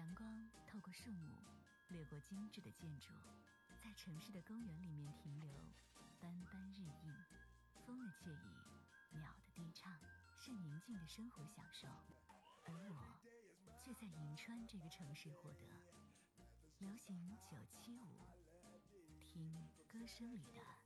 阳光透过树木，掠过精致的建筑，在城市的公园里面停留，斑斑日映。风的惬意，鸟的低唱，是宁静的生活享受。而我却在银川这个城市获得流行975，听歌声里的